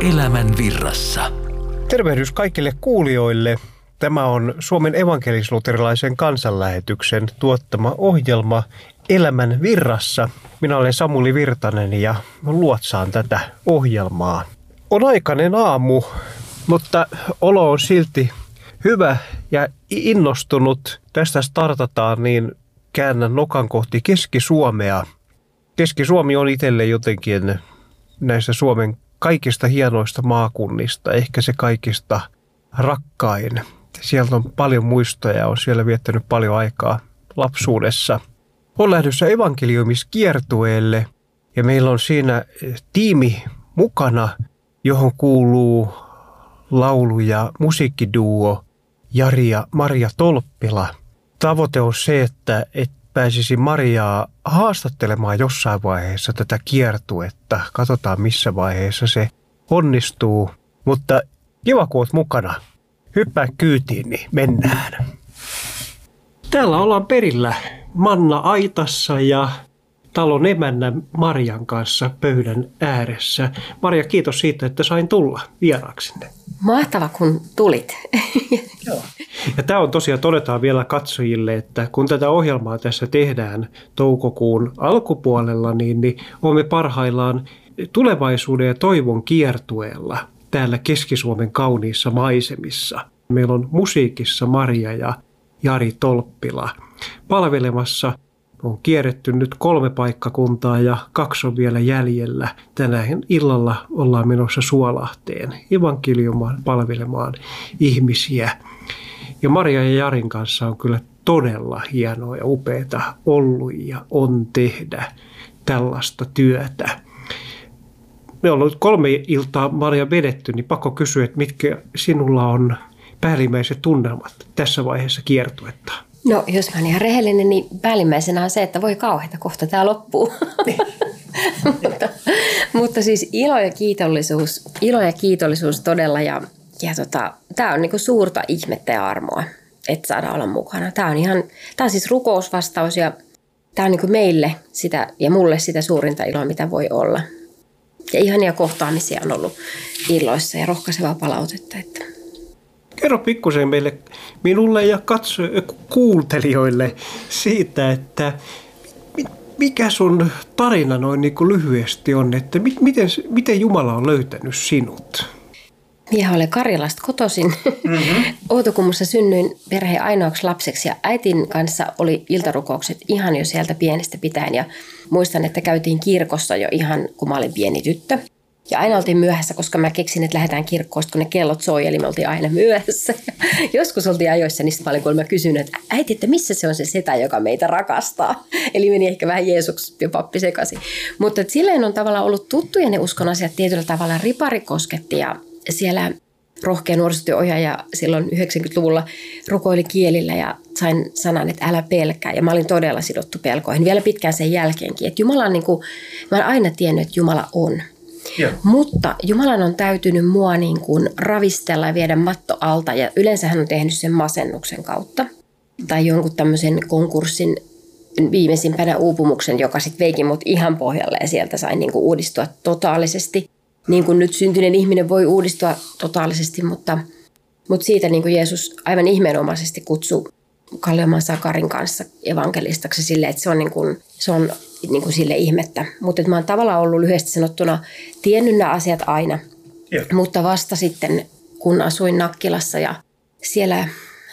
Elämän virrassa. Tervehdys kaikille kuulijoille. Tämä on Suomen evankelis-luterilaisen kansanlähetyksen tuottama ohjelma Elämän virrassa. Minä olen Samuli Virtanen ja luotsaan tätä ohjelmaa. On aikainen aamu, mutta olo on silti hyvä ja innostunut. Tästä startataan, niin käännän nokan kohti Keski-Suomea. Keski-Suomi on itselle jotenkin näistä Suomen kaikista hienoista maakunnista, ehkä se kaikista rakkain. Sieltä on paljon muistoja, on siellä viettänyt paljon aikaa lapsuudessa. On lähdössä evankeliumiskiertueelle ja meillä on siinä tiimi mukana, johon kuuluu laulu- ja musiikkiduo Jari ja Maria Tolppila. Tavoite on se, että pääsisi Mariaa haastattelemaan jossain vaiheessa tätä kiertuetta. Katsotaan missä vaiheessa se onnistuu, mutta kiva kun oot mukana. Hyppää kyytiin, niin mennään. Täällä ollaan perillä manna-aitassa ja talon emännän Marian kanssa pöydän ääressä. Maria, kiitos siitä, että sain tulla vieraaksenne. Mahtava, kun tulit. Joo. Ja tämä on tosiaan, todetaan vielä katsojille, että kun tätä ohjelmaa tässä tehdään toukokuun alkupuolella, niin olemme parhaillaan tulevaisuuden ja toivon kiertueella täällä Keski-Suomen kauniissa maisemissa. Meillä on musiikissa Maria ja Jari Tolppila palvelemassa. On kierretty nyt 3 paikkakuntaa ja 2 on vielä jäljellä. Tänään illalla ollaan menossa Suolahteen evankeliumaan palvelemaan ihmisiä. Ja Maria ja Jarin kanssa on kyllä todella hienoa ja upeata ollut ja on tehdä tällaista työtä. Me ollaan 3 iltaa Maria vedetty, niin pakko kysyä, että mitkä sinulla on päällimmäiset tunnelmat tässä vaiheessa kiertuetta? No, jos mä oon ihan rehellinen, niin päällimmäisenä on se, että voi kauheita, kohta tää loppuu. mutta siis ilo ja kiitollisuus todella ja tää on niinku suurta ihmettä ja armoa, että saadaan olla mukana. Tää on siis rukousvastaus ja tää on niinku meille sitä ja mulle sitä suurinta iloa, mitä voi olla. Ja ihania kohtaamisia on ollut illoissa ja rohkaisevaa palautetta. Että. Kerro pikkusen minulle ja kuuntelijoille siitä, että mikä sun tarina noin niin kuin lyhyesti on, että miten Jumala on löytänyt sinut? Minä olen Karjalasta kotoisin. Outokummussa synnyin perheen ainoaksi lapseksi ja äitin kanssa oli iltarukoukset ihan jo sieltä pienestä pitäen. Ja muistan, että käytiin kirkossa jo ihan kun mä olin pieni tyttö. Ja aina oltiin myöhässä, koska mä keksin, että lähdetään kirkkoon, kun ne kellot soi, eli me oltiin aina myöhässä. Joskus oltiin ajoissa, niin sitten kun mä kysyin, että äiti, että missä se on se setä, joka meitä rakastaa? Eli meni ehkä vähän Jeesuks ja pappi sekaisin. Mutta silleen on tavallaan ollut tuttuja ne uskon asiat tietyllä tavalla. Ripari kosketti ja siellä rohkea nuorisotyöohjaaja silloin 90-luvulla rukoili kielillä ja sain sanan, että älä pelkää. Ja mä olin todella sidottu pelkoihin vielä pitkään sen jälkeenkin. Että Jumala on niin kuin, mä olen aina tiennyt, että Jumala on. Yeah. Mutta Jumalan on täytynyt mua niin kuin ravistella ja viedä matto alta ja yleensä hän on tehnyt sen masennuksen kautta. Tai jonkun tämmöisen konkurssin viimeisimpänä uupumuksen, joka sitten veikin mut ihan pohjalle ja sieltä sain niin kuin uudistua totaalisesti. Niin kuin nyt syntyneen ihminen voi uudistua totaalisesti, mutta siitä niin kuin Jeesus aivan ihmeenomaisesti kutsui Kalliomaan Sakarin kanssa evankelistaksi silleen, että se on niin kuin sille ihmettä. Mutta mä oon tavallaan ollut lyhyesti sanottuna tiennyt nämä asiat aina. Yeah. Mutta vasta sitten, kun asuin Nakkilassa ja siellä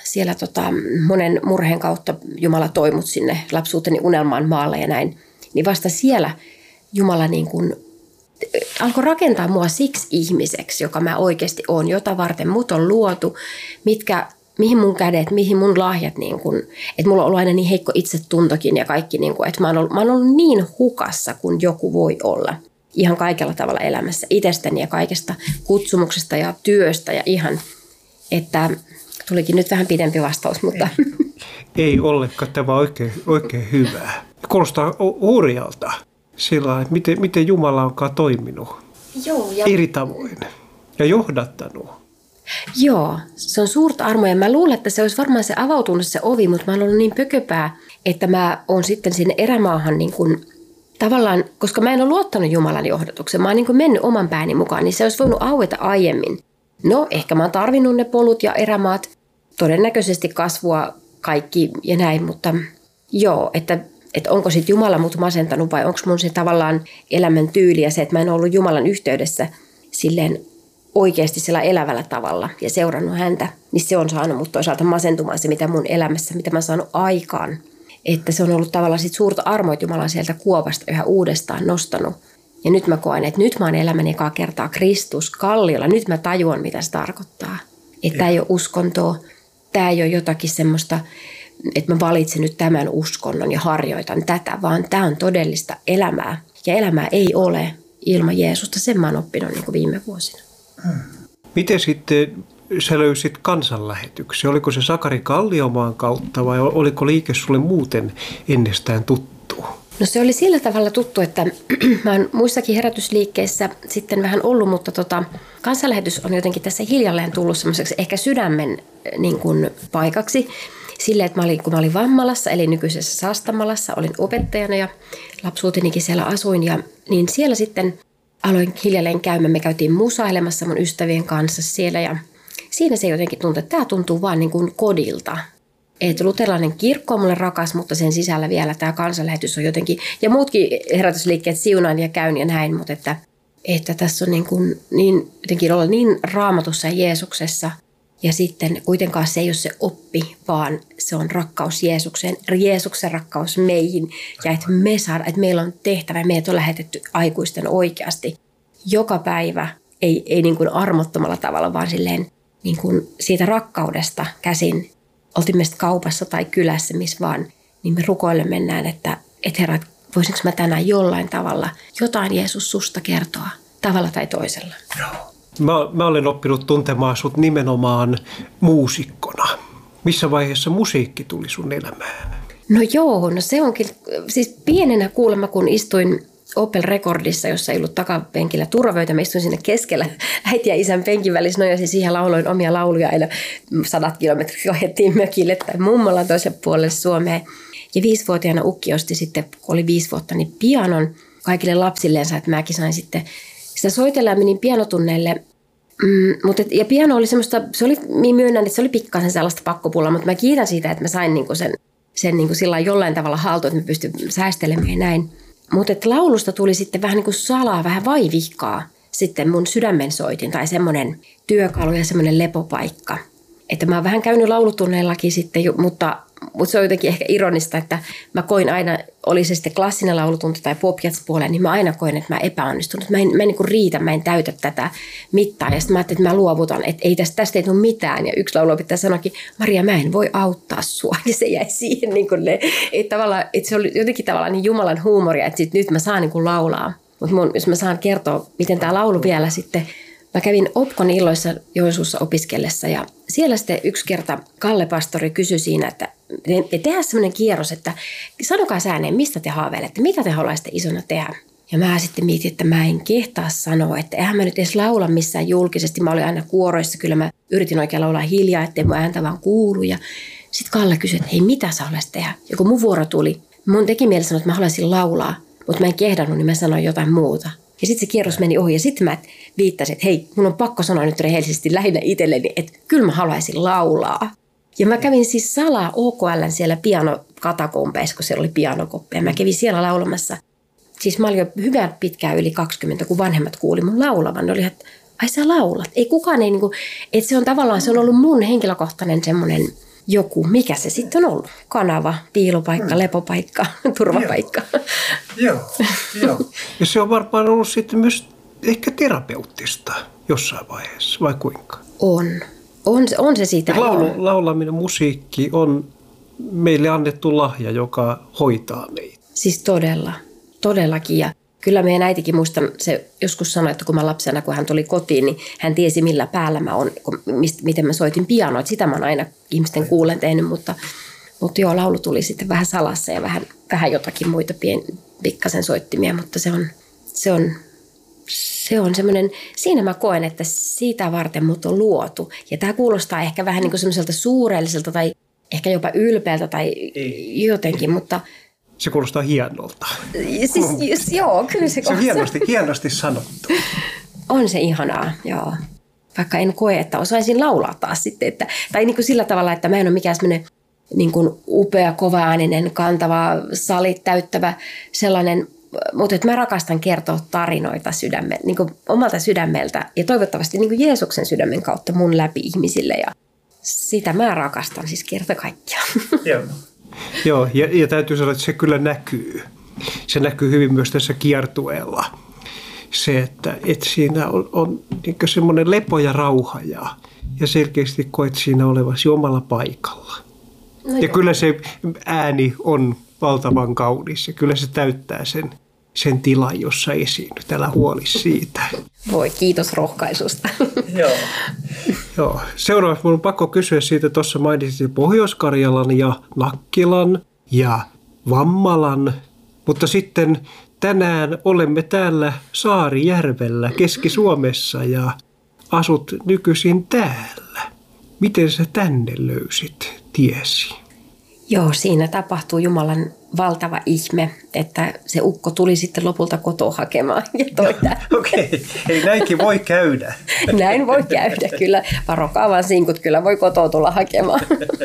monen murheen kautta Jumala toi mut sinne lapsuuteni unelmaan maalle ja näin, niin vasta siellä Jumala niin kuin alkoi rakentaa mua siksi ihmiseksi, joka mä oikeasti oon, jota varten mut on luotu, mihin mun kädet, mihin mun lahjat, niin kun, että mulla on ollut aina niin heikko itsetuntokin ja kaikki, niin kun, että mä oon ollut niin hukassa kuin joku voi olla. Ihan kaikella tavalla elämässä, itsestäni ja kaikesta kutsumuksesta ja työstä ja ihan, että tulikin nyt vähän pidempi vastaus, mutta. Ei ollenkaan, tämä on oikein hyvää. Kuulostaa hurjalta sillä, että miten Jumala onkaan toiminut. Joo, eri tavoin ja johdattanut. Joo, se on suurta armoa ja mä luulen, että se olisi varmaan se avautunut se ovi, mutta mä oon ollut niin pököpää, että mä oon sitten sinne erämaahan niin kuin tavallaan, koska mä en ole luottanut Jumalan johdatukseen, mä oon niin kuin mennyt oman pääni mukaan, niin se olisi voinut aueta aiemmin. No, ehkä mä oon tarvinnut ne polut ja erämaat, todennäköisesti kasvua kaikki ja näin, mutta joo, että onko sitten Jumala mut masentanut vai onko mun se tavallaan elämän tyyli ja se, että mä en ollut Jumalan yhteydessä silleen oikeasti sillä elävällä tavalla ja seurannut häntä, niin se on saanut mut toisaalta masentumaan se, mitä mun elämässä, mitä mä oon saanut aikaan. Että se on ollut tavallaan sit suurta armoa, että Jumala on sieltä kuopasta yhä uudestaan nostanut. Ja nyt mä koen, että nyt mä oon elämäni ekaa kertaa Kristus kalliolla. Nyt mä tajuan, mitä se tarkoittaa. Että tämä ei ole uskontoa, tämä ei ole jotakin semmoista, että mä valitsen nyt tämän uskonnon ja harjoitan tätä, vaan tämä on todellista elämää. Ja elämää ei ole ilman Jeesusta. Sen mä oon oppinut niin kuin viime vuosina. Miten sitten sä löysit kansanlähetyksen? Oliko se Sakari Kalliomaan kautta vai oliko liike sulle muuten ennestään tuttu? No se oli sillä tavalla tuttu, että mä oon muissakin herätysliikkeissä sitten vähän ollut, mutta kansanlähetys on jotenkin tässä hiljalleen tullut semmoiseksi ehkä sydämen niin kuin paikaksi. Silleen, että kun mä olin Vammalassa, eli nykyisessä Sastamalassa, olin opettajana ja lapsuutenikin siellä asuin. Ja niin siellä sitten aloin hiljalleen käymään. Me käytiin musailemassa mun ystävien kanssa siellä ja siinä se jotenkin tuntui, että tämä tuntuu vaan niin kuin kodilta. Että luterilainen kirkko on mulle rakas, mutta sen sisällä vielä tämä kansanlähetys on jotenkin, ja muutkin herätysliikkeet siunaan ja käyn ja näin, mutta että tässä on niin jotenkin olla niin Raamatussa ja Jeesuksessa, ja sitten kuitenkaan se ei ole se oppi, vaan se on rakkaus Jeesukseen, Jeesuksen rakkaus meihin, ja että me saadaan, että meillä on tehtävä, ja meidät on lähetetty aikuisten oikeasti joka päivä, ei niin kuin armottomalla tavalla, vaan silleen niin kuin siitä rakkaudesta käsin. Oltiin me kaupassa tai kylässä, missä vaan, niin me rukoille mennään, että herra, voisinko mä tänään jollain tavalla jotain Jeesus susta kertoa, tavalla tai toisella. Mä olen oppinut tuntemaan sut nimenomaan muusikkona. Missä vaiheessa musiikki tuli sun elämään? No joo, no se onkin, siis pienenä kuulemma, kun istuin Opel Recordissa, jossa ei ollut takapenkillä turvavöitä. Mä istuin sinne keskellä äiti ja isän penkin välissä, nojasin siihen, lauloin omia lauluja aina 100 kilometriä ajettiin mökille tai mummolla toiselle puolelle Suomeen. Ja 5-vuotiaana ukki osti sitten, kun oli 5 vuotta, niin pianon kaikille lapsilleensa, että mäkin sain sitten sitä soitella ja menin pianotunneille. Ja piano oli semmoista, myönnän, että se oli pikkasen sellaista pakkopullaa, mutta mä kiitän siitä, että mä sain niinku sen niinku sillä jollain tavalla haltuun, että mä pystyn säästelemään ja näin. Mutta laulusta tuli sitten vähän niin kuin salaa, vähän vaivihkaa sitten mun sydämen soitin tai semmoinen työkalu ja semmoinen lepopaikka. Että mä oon vähän käynyt laulutunneillakin sitten, mutta se on jotenkin ehkä ironista, että mä koin aina, oli se sitten klassinen laulutunti tai pop-jazz-puoleen, niin mä aina koin, että mä epäonnistun. Mä en niin kuin riitä, mä en täytä tätä mittaa. Ja sitten mä ajattelin, että mä luovutan, että ei tästä ei tule mitään. Ja yksi lauluopettaja sanoikin, Maria, mä en voi auttaa sua. Ja se jäi siihen, niin kuin että se oli jotenkin tavallaan niin Jumalan huumoria, että nyt mä saan niin kuin laulaa. Mutta jos mä saan kertoa, miten tämä laulu vielä sitten. Mä kävin Opkon illoissa Joensuussa opiskellessa ja siellä sitten yksi kerta Kalle pastori kysyi siinä, että me tehdään semmoinen kierros, että sanokaa ääneen, mistä te haaveilette, mitä te haluaisitte isona tehdä. Ja mä sitten mietin, että mä en kehtaa sanoa, että eihän mä nyt edes laula missään julkisesti. Mä olin aina kuoroissa, kyllä mä yritin oikein laulaa hiljaa, ettei mun ääntä vaan kuulu. Ja sitten Kalle kysyi, että hei, mitä sä haluaisit tehdä? Ja kun mun vuoro tuli, mun teki mieli sanoa, että mä haluaisin laulaa, mutta mä en kehdannut, niin mä sanoin jotain muuta. Ja sitten se kierros meni ohi ja sitten mä viittasin, että hei, mun on pakko sanoa nyt rehellisesti lähinnä itselleni, että kyllä mä haluaisin laulaa. Ja mä kävin siis salaa OKL:n siellä pianokatakompeissa, kun siellä oli pianokoppeja. Mä kävin siellä laulamassa. Siis mä olin jo hyvän pitkään yli 20, kun vanhemmat kuuli mun laulavan. Ne oli, että ai sä laulat. Ei kukaan ei niinku, että se on tavallaan, se on ollut mun henkilökohtainen semmoinen joku, mikä se sitten on ollut? Kanava, piilopaikka, lepopaikka, turvapaikka. Joo. Ja se on varmaan ollut sitten myös ehkä terapeuttista jossain vaiheessa, vai kuinka? On se siitä. Laulaminen, musiikki on meille annettu lahja, joka hoitaa meitä. Siis todellakin. Ja kyllä meidän äitikin, muistan, se joskus sanoi, että kun mä lapsena, kun hän tuli kotiin, niin hän tiesi millä päällä mä oon, miten mä soitin pianoa. Sitä mä oon aina ihmisten kuulen tehnyt, mutta joo, laulu tuli sitten vähän salassa ja vähän jotakin muita pikkasen soittimia, mutta se on semmoinen, siinä mä koen, että siitä varten mut on luotu. Ja tää kuulostaa ehkä vähän niin kuin semmoiselta suureelliselta tai ehkä jopa ylpeältä tai jotenkin, mutta Se kuulostaa hienolta. Joo, kyllä se kuulostaa. Se on hienosti sanottu. On se ihanaa, joo. Vaikka en koe, että osaisin laulaa taas sitten. Tai niin kuin sillä tavalla, että mä en ole mikään semmoinen niin kuin upea, kovaääninen, kantava, salit täyttävä sellainen. Mutta mä rakastan kertoa tarinoita niin kuin omalta sydämeltä ja toivottavasti niin kuin Jeesuksen sydämen kautta mun läpi ihmisille. Ja sitä mä rakastan siis kerta kaikkiaan. Joo, ja täytyy sanoa, että se kyllä näkyy. Se näkyy hyvin myös tässä kiertueella. Se, että siinä on niin semmoinen lepo ja rauha ja selkeästi koet siinä olevasi omalla paikalla. No ja kyllä se ääni on valtavan kaunis ja kyllä se täyttää sen tilan, jossa esiinnyt. Älä huoli siitä. Voi, kiitos rohkaisusta. Joo. Seuraavaksi minun on pakko kysyä siitä, tuossa mainitsit Pohjois-Karjalan ja Nakkilan ja Vammalan, mutta sitten tänään olemme täällä Saarijärvellä Keski-Suomessa ja asut nykyisin täällä. Miten sä tänne löysit tiesi? Joo, siinä tapahtuu Jumalan valtava ihme, että se ukko tuli sitten lopulta kotoa hakemaan ja toi tänne. Okei, eli näinkin voi käydä. Näin voi käydä, kyllä. Varokaa vaan sinkut, kyllä voi kotoa tulla hakemaan.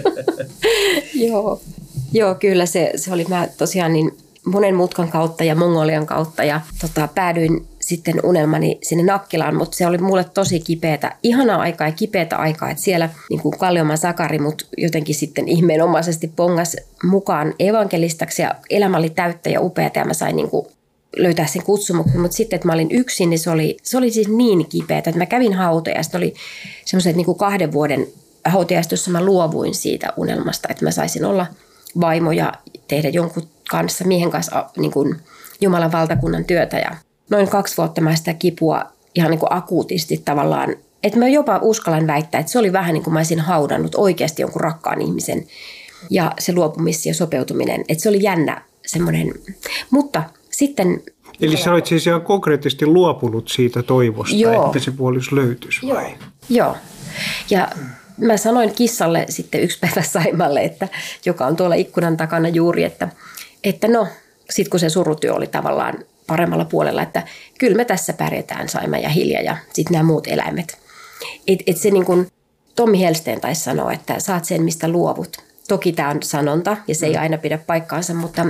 Joo, kyllä se oli mä tosiaan niin monen mutkan kautta ja Mongolian kautta ja päädyin sitten unelmani sinne Nakkilaan, mutta se oli mulle tosi kipeätä, ihanaa aikaa ja kipeätä aikaa, että siellä niin kuin Kalliomaan Sakari mut jotenkin sitten ihmeenomaisesti pongas mukaan evankelistaksi ja elämä oli täyttä ja upeata ja mä sain niin kuin löytää sen kutsumuksen, mutta sitten, että mä olin yksin, niin se oli siis niin kipeätä, että mä kävin hautajasta, oli semmoiset niin kuin 2 vuoden hautajasta, jossa mä luovuin siitä unelmasta, että mä saisin olla vaimo ja tehdä jonkun kanssa, miehen kanssa niin kuin Jumalan valtakunnan työtä ja noin 2 vuotta mä sitä kipua ihan niin kuin akuutisti tavallaan, että mä jopa uskallan väittää, että se oli vähän niin kuin mä olisin haudannut oikeasti jonkun rakkaan ihmisen ja se luopumis ja sopeutuminen, että se oli jännä semmoinen, mutta sitten... Eli sä olit siis ihan konkreettisesti luopunut siitä toivosta, että se puoliso löytyisi vai? Joo, ja mä sanoin kissalle sitten yksi päivä Saimalle, joka on tuolla ikkunan takana juuri, että no, sit kun se surutyö oli tavallaan paremmalla puolella, että kyllä me tässä pärjätään Saima ja Hilja ja sitten nämä muut eläimet. Et se niin kuin Tommi Helsten taisi sanoa, että saat sen mistä luovut. Toki tämä on sanonta ja se ei aina pidä paikkaansa, mutta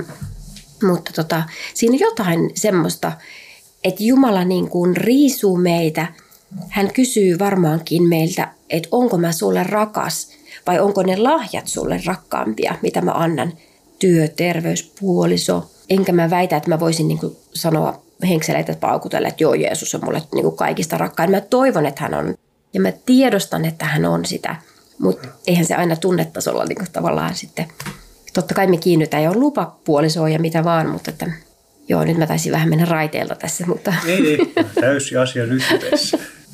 siinä on jotain semmoista, että Jumala niin kuin riisuu meitä. Hän kysyy varmaankin meiltä, että onko mä sulle rakas vai onko ne lahjat sulle rakkaampia, mitä mä annan. Työ, terveys, puoliso. Enkä mä väitä, että mä voisin niin kuin sanoa henkseleitä paukutella, että joo, Jeesus on mulle niin kuin kaikista rakkain. Mä toivon, että hän on. Ja mä tiedostan, että hän on sitä. Mutta eihän se aina tunnetasolla niin kuin tavallaan sitten. Totta kai me kiinnytään jo lupapuolisoon ja mitä vaan, mutta että, joo, nyt mä taisin vähän mennä raiteilta tässä. Mutta. Ei, täysi asia lyhyessä.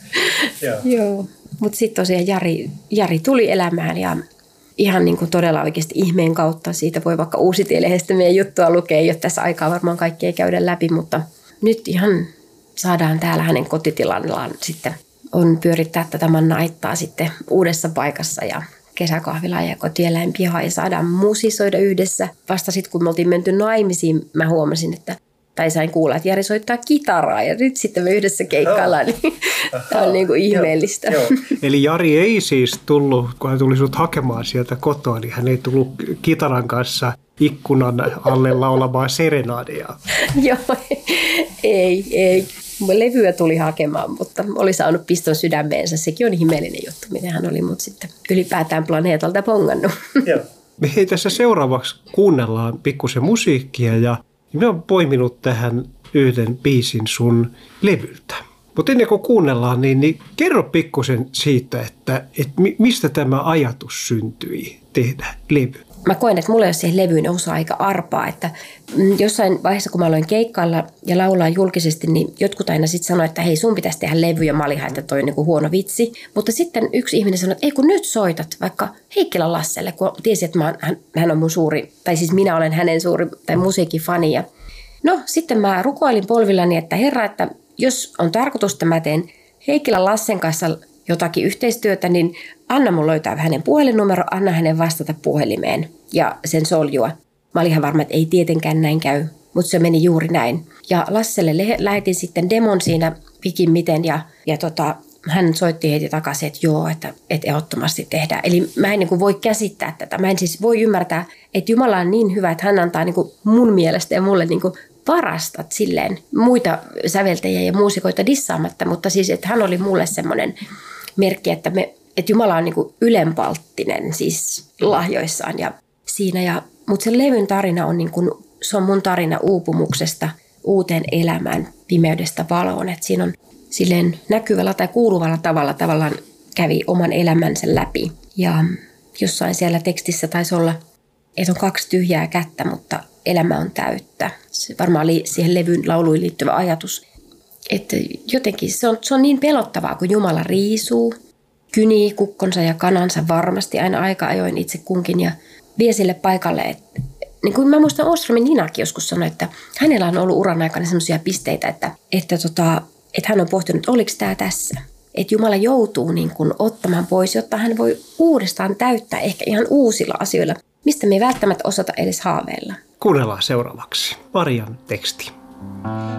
Joo, mutta sitten tosiaan Jari tuli elämään ja ihan niin kuin todella oikeasti ihmeen kautta. Siitä voi vaikka Uusitie-lehdestä meidän juttua lukea. Ei ole tässä aikaa varmaan kaikkea käydä läpi, mutta nyt ihan saadaan täällä hänen kotitilallaan sitten on pyörittää tätä manna-aittaa sitten uudessa paikassa ja kesäkahvilaa ja kotieläinpihaa ja saadaan musisoida yhdessä. Vasta sitten kun me oltiin menty naimisiin, mä huomasin, tai sain kuulla, että Jari soittaa kitaraa ja nyt sitten me yhdessä keikkaillaan, niin tämä on niin kuin ihmeellistä. Joo. Eli Jari ei siis tullut, kun hän tuli sut hakemaan sieltä kotoa, niin hän ei tullut kitaran kanssa ikkunan alle laulamaan serenaadia. Joo, ei. Levyä tuli hakemaan, mutta oli saanut piston sydämeensä. Sekin on ihmeellinen juttu, miten hän oli mut sitten ylipäätään planeetalta pongannut. Joo. Me tässä seuraavaksi kuunnellaan pikkusen musiikkia ja minä olen poiminut tähän yhden biisin sun levyltä. Mutta ennen kuin kuunnellaan, niin kerro pikkusen siitä, että mistä tämä ajatus syntyi tehdä levy. Mä koen, että mulla ei ole siihen levyyn osa aika arpaa, että jossain vaiheessa, kun mä aloin keikkailla ja laulaa julkisesti, niin jotkut aina sitten sanoivat, että hei, sun pitäisi tehdä levy, ja mä olin, että toi on niin kuin huono vitsi. Mutta sitten yksi ihminen sanoi, että ei kun nyt soitat vaikka Heikkilän Lasselle, kun tiesi, että hän on mun suuri, tai siis minä olen hänen suuri tai musiikkifani. Ja no sitten mä rukoilin polvillani, että Herra, että jos on tarkoitus, että mä teen Heikkilän Lassen kanssa jotakin yhteistyötä, niin anna mun löytää hänen puhelinnumero, anna hänen vastata puhelimeen ja sen soljua. Mä olin ihan varma, että ei tietenkään näin käy, mutta se meni juuri näin. Ja Lasselle lähetin sitten demon siinä pikimmiten ja hän soitti heti takaisin, että joo, että ehdottomasti tehdään. Eli mä en niin kuin voi käsittää tätä. Mä en siis voi ymmärtää, että Jumala on niin hyvä, että hän antaa niin kuin mun mielestä ja mulle niin kuin parastat silleen muita säveltäjiä ja muusikoita dissaamatta, mutta siis, että hän oli mulle semmoinen merkki, että Jumala on niin kuin ylenpalttinen siis lahjoissaan ja siinä. Mutta se levyn tarina on, niin kuin, se on mun tarina uupumuksesta uuteen elämään, pimeydestä valoon. Että siinä on silleen näkyvällä tai kuuluvalla tavalla tavallaan kävi oman elämänsä läpi. Ja jossain siellä tekstissä taisi olla, että on 2 tyhjää kättä, mutta elämä on täyttä. Se varmaan oli siihen levyn lauluihin liittyvä ajatus. Että jotenkin se on niin pelottavaa, kun Jumala riisuu, kynii kukkonsa ja kanansa varmasti aina aika ajoin itse kunkin ja vie sille paikalle. Että, niin kuin mä muistan Ostromin Ninakin joskus sanoi, että hänellä on ollut uran aikana sellaisia pisteitä, että hän on pohtinut, että oliko tämä tässä. Että Jumala joutuu niin kuin ottamaan pois, jotta hän voi uudestaan täyttää ehkä ihan uusilla asioilla, mistä me ei välttämättä osata edes haaveilla. Kuunnellaan seuraavaksi Marian teksti.